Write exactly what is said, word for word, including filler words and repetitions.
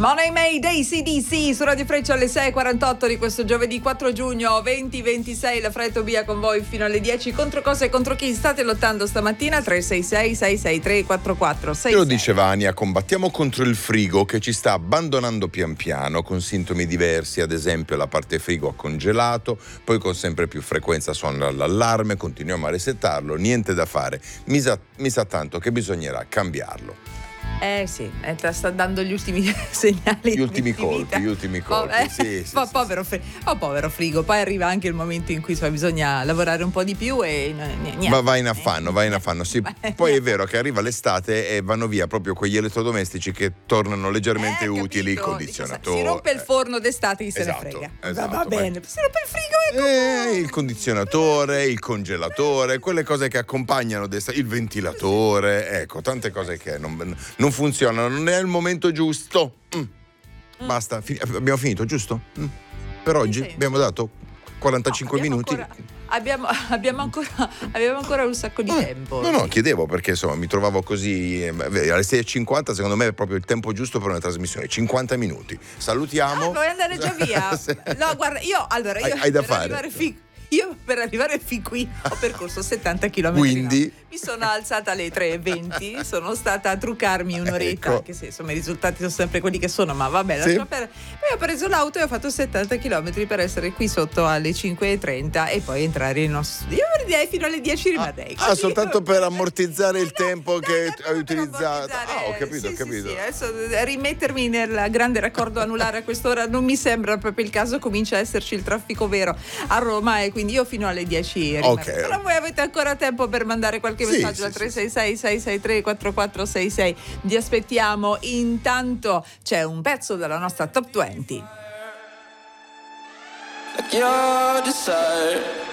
Money Made A C D C su Radio Freccia alle sei e quarantotto di questo giovedì quattro giugno duemilaventisei. La Fra e Tobia con voi fino alle dieci. Contro cosa e contro chi state lottando stamattina? tre sei sei sei sei tre quattro quattro sei sei. Lo dice Vania, combattiamo contro il frigo che ci sta abbandonando pian piano con sintomi diversi, ad esempio la parte frigo ha congelato, poi con sempre più frequenza suona l'allarme, continuiamo a resettarlo, niente da fare, mi sa, mi sa tanto che bisognerà cambiarlo. Eh sì, eh, sta dando gli ultimi segnali. Gli ultimi di colpi, vita. gli ultimi colpi. Oh, eh, sì, sì, po- sì, povero, fri- oh, povero frigo. Poi arriva anche il momento in cui so, bisogna lavorare un po' di più e niente. Ma vai in affanno, vai in affanno. Sì, poi è vero che arriva l'estate e vanno via proprio quegli elettrodomestici che tornano leggermente Eh, utili, il capito? condizionatore. Si rompe il forno d'estate, chi se Esatto, ne frega. esatto, va, va vai. bene, si rompe il frigo e Eh, il condizionatore, il congelatore, quelle cose che accompagnano d'estate, il ventilatore, ecco, tante cose che non, non funzionano, non è il momento giusto. Mm. Mm. Basta, fi- abbiamo finito, giusto? Mm. Per oggi senso? abbiamo dato quarantacinque No, abbiamo minuti. ancora- Abbiamo, abbiamo, ancora, abbiamo ancora un sacco di Eh, tempo. No, no, chiedevo perché insomma mi trovavo così. eh, Alle sei e cinquanta, secondo me è proprio il tempo giusto per una trasmissione. cinquanta minuti. Salutiamo. Ah, vuoi andare già via? Sì. No, guarda, io allora io Hai- hai da per fare. arrivare fi- io per arrivare fin qui ho percorso settanta chilometri. Quindi? No. Mi sono alzata alle tre e venti, sono stata a truccarmi un'oretta, Ecco. anche se insomma i risultati sono sempre quelli che sono, ma vabbè, Sì. lascia perdere. Poi ho preso l'auto e ho fatto settanta chilometri per essere qui sotto alle cinque e trenta e poi entrare in nostro. Io direi fino alle dieci rimarrei. Ah, soltanto per ammortizzare il tempo che no, hai no, utilizzato. per Ah, ho capito, sì, ho capito. Sì, sì. Adesso rimettermi nel grande raccordo anulare a quest'ora non mi sembra proprio il caso, comincia a esserci il traffico vero a Roma e quindi io fino alle dieci rimarrò. Ok. Però voi avete ancora tempo per mandare qualche Sì, messaggio sì, al sì, tre sei sei sei sei tre quattro quattro sei sei. Vi aspettiamo. Intanto c'è un pezzo della nostra top venti. Like your desire.